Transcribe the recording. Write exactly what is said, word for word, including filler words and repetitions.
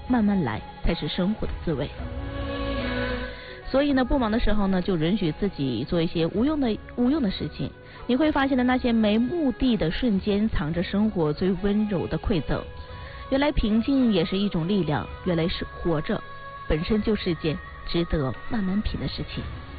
慢慢来才是生活的滋味。所以呢，不忙的时候呢，就允许自己做一些无用的无用的事情。你会发现的那些没目的的瞬间，藏着生活最温柔的馈赠。原来平静也是一种力量，原来是活着本身就是件值得慢慢品的事情。